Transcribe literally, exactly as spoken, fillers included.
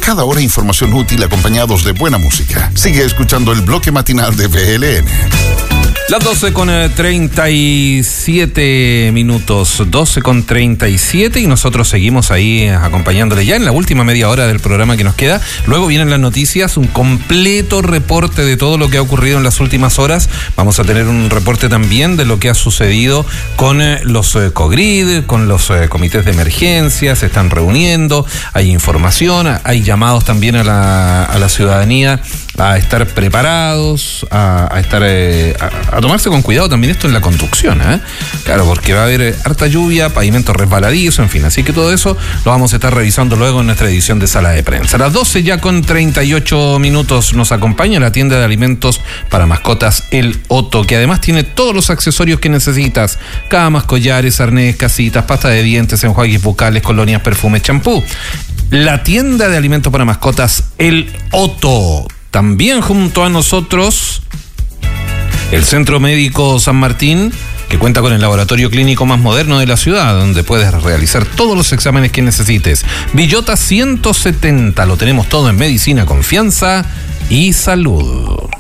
cada hora información útil acompañados de buena música. Sigue escuchando el bloque matinal de B L N. Las doce con treinta y siete minutos, doce con treinta y siete, y nosotros seguimos ahí acompañándole ya en la última media hora del programa que nos queda. Luego vienen las noticias, un completo reporte de todo lo que ha ocurrido en las últimas horas. Vamos a tener un reporte también de lo que ha sucedido con eh, los eh, COGRID, con los eh, comités de emergencia, se están reuniendo, hay información, hay llamados también a la, a la ciudadanía a estar preparados, a, a estar eh, a, a tomarse con cuidado también esto en la conducción, ¿eh? Claro, porque va a haber harta lluvia, pavimento resbaladizo, en fin, así que todo eso lo vamos a estar revisando luego en nuestra edición de Sala de Prensa. A las doce ya con treinta y ocho minutos nos acompaña la tienda de alimentos para mascotas El Otto, que además tiene todos los accesorios que necesitas: camas, collares, arnés, casitas, pasta de dientes, enjuagues bucales, colonias, perfumes, champú. La tienda de alimentos para mascotas El Otto. También junto a nosotros el Centro Médico San Martín, que cuenta con el laboratorio clínico más moderno de la ciudad, donde puedes realizar todos los exámenes que necesites. Villota ciento setenta, lo tenemos todo en medicina, confianza y salud.